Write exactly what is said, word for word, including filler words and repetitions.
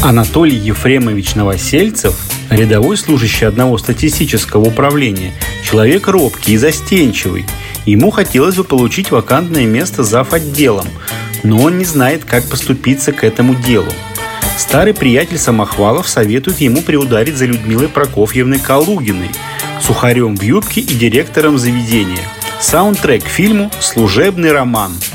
Анатолий Ефремович Новосельцев, рядовой служащий одного статистического управления, человек робкий и застенчивый. Ему хотелось бы получить вакантное место зав. Отделом, но он не знает, как поступиться к этому делу. Старый приятель Самохвалов советует ему приударить за Людмилой Прокофьевной Калугиной, сухарем в юбке и директором заведения. Саундтрек к фильму «Служебный роман».